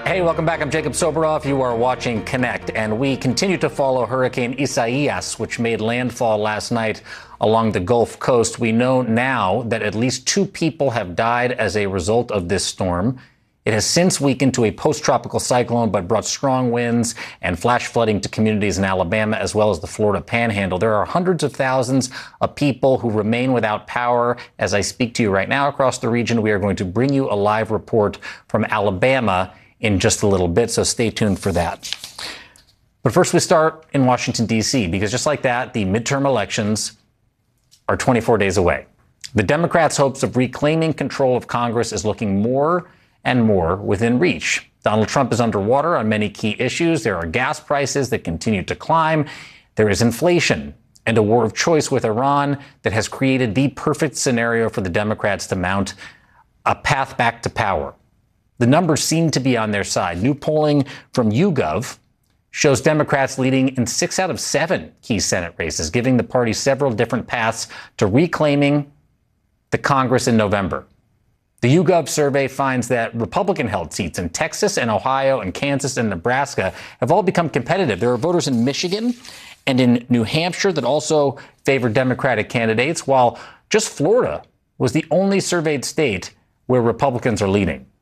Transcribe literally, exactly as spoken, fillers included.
Hey, welcome back. I'm Jacob Soboroff. You are watching Connect, and we continue to follow Hurricane Isaias, which made landfall last night along the Gulf Coast. We know now that at least two people have died as a result of this storm. It has since weakened to a post-tropical cyclone, but brought strong winds and flash flooding to communities in Alabama as well as the Florida Panhandle. There are hundreds of thousands of people who remain without power. As I speak to you right now across the region, we are going to bring you a live report from Alabama in just a little bit, so stay tuned for that. But first, we start in Washington, D C, because just like that, the midterm elections are twenty-four days away. The Democrats' hopes of reclaiming control of Congress is looking more and more within reach. Donald Trump is underwater on many key issues. There are gas prices that continue to climb. There is inflation and a war of choice with Iran that has created the perfect scenario for the Democrats to mount a path back to power. The numbers seem to be on their side. New polling from YouGov shows Democrats leading in six out of seven key Senate races, giving the party several different paths to reclaiming the Congress in November. The YouGov survey finds that Republican-held seats in Texas and Ohio and Kansas and Nebraska have all become competitive. There are voters in Michigan and in New Hampshire that also favor Democratic candidates, while just Florida was the only surveyed state where Republicans are leading.